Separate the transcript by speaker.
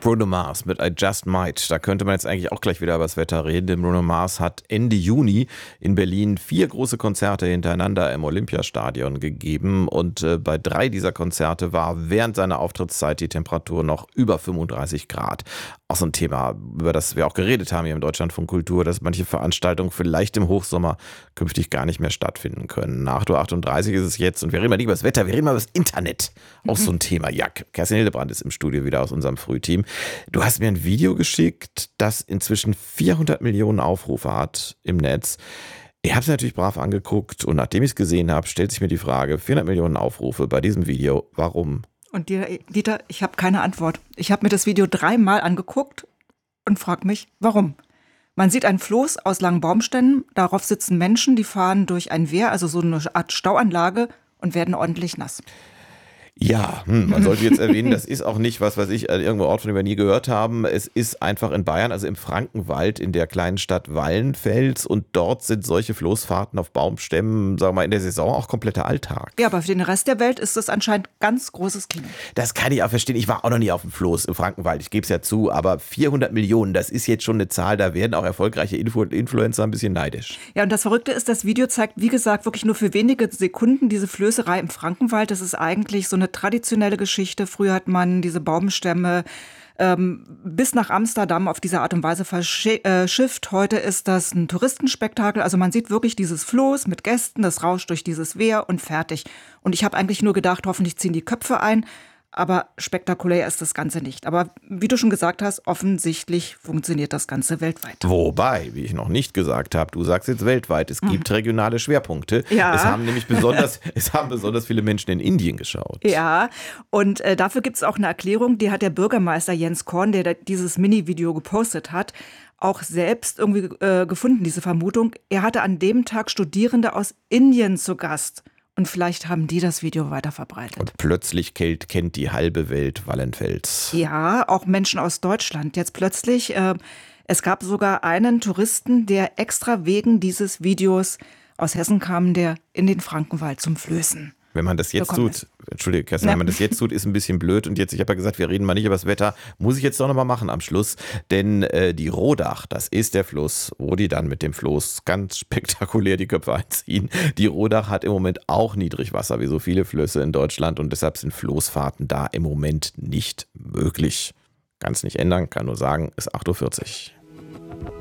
Speaker 1: Bruno Mars mit I Just Might. Da könnte man jetzt eigentlich auch gleich wieder über das Wetter reden, denn Bruno Mars hat Ende Juni in Berlin 4 große Konzerte hintereinander im Olympiastadion gegeben und bei 3 dieser Konzerte war während seiner Auftrittszeit die Temperatur noch über 35 Grad. Auch so ein Thema, über das wir auch geredet haben hier im Deutschlandfunk Kultur, dass manche Veranstaltungen vielleicht im Hochsommer künftig gar nicht mehr stattfinden können. Nach 8:30 Uhr ist es jetzt und wir reden mal nicht über das Wetter, wir reden mal über das Internet. Auch so ein Thema. Ja, Kerstin Hildebrand ist im Studio wieder aus unserem Frühteam. Du hast mir ein Video geschickt, das inzwischen 400 Millionen Aufrufe hat im Netz. Ich habe es natürlich brav angeguckt und nachdem ich es gesehen habe, stellt sich mir die Frage, 400 Millionen Aufrufe bei diesem Video, warum?
Speaker 2: Und Dieter, ich habe keine Antwort. Ich habe mir das Video 3-mal angeguckt und frage mich, warum? Man sieht ein Floß aus langen Baumstämmen, darauf sitzen Menschen, die fahren durch ein Wehr, also so eine Art Stauanlage und werden ordentlich nass.
Speaker 1: Ja, man sollte jetzt erwähnen, das ist auch nicht, was weiß ich, irgendwo Ort, von dem wir nie gehört haben. Es ist einfach in Bayern, also im Frankenwald, in der kleinen Stadt Wallenfels und dort sind solche Floßfahrten auf Baumstämmen, sagen wir mal, in der Saison auch kompletter Alltag.
Speaker 2: Ja, aber für den Rest der Welt ist das anscheinend ganz großes Kino.
Speaker 1: Das kann ich auch verstehen. Ich war auch noch nie auf dem Floß im Frankenwald, ich gebe es ja zu, aber 400 Millionen, das ist jetzt schon eine Zahl, da werden auch erfolgreiche Influencer ein bisschen neidisch.
Speaker 2: Ja, und das Verrückte ist, das Video zeigt, wie gesagt, wirklich nur für wenige Sekunden diese Flößerei im Frankenwald. Das ist eigentlich so eine traditionelle Geschichte. Früher hat man diese Baumstämme bis nach Amsterdam auf diese Art und Weise verschifft. Heute ist das ein Touristenspektakel. Also man sieht wirklich dieses Floß mit Gästen, das rauscht durch dieses Wehr und fertig. Und ich habe eigentlich nur gedacht, hoffentlich ziehen die Köpfe ein. Aber spektakulär ist das Ganze nicht. Aber wie du schon gesagt hast, offensichtlich funktioniert das Ganze weltweit.
Speaker 1: Wobei, wie ich noch nicht gesagt habe, du sagst jetzt weltweit, es gibt regionale Schwerpunkte.
Speaker 2: Ja.
Speaker 1: Es haben nämlich besonders viele Menschen in Indien geschaut.
Speaker 2: Ja, und dafür gibt es auch eine Erklärung, die hat der Bürgermeister Jens Korn, der dieses Mini-Video gepostet hat, auch selbst irgendwie gefunden, diese Vermutung. Er hatte an dem Tag Studierende aus Indien zu Gast. Und vielleicht haben die das Video weiter verbreitet.
Speaker 1: Und plötzlich kennt die halbe Welt Wallenfels.
Speaker 2: Ja, auch Menschen aus Deutschland. Jetzt plötzlich, es gab sogar einen Touristen, der extra wegen dieses Videos aus Hessen kam, der in den Frankenwald zum Flößen.
Speaker 1: Wenn man das jetzt tut, Entschuldige, Kerstin, wenn man das jetzt tut, ist ein bisschen blöd. Und jetzt, ich habe ja gesagt, wir reden mal nicht über das Wetter, muss ich jetzt doch nochmal machen am Schluss. Denn die Rodach, das ist der Fluss, wo die dann mit dem Floß ganz spektakulär die Köpfe einziehen. Die Rodach hat im Moment auch Niedrigwasser, wie so viele Flüsse in Deutschland. Und deshalb sind Floßfahrten da im Moment nicht möglich. Kann es nicht ändern, kann nur sagen, ist 8:40 Uhr.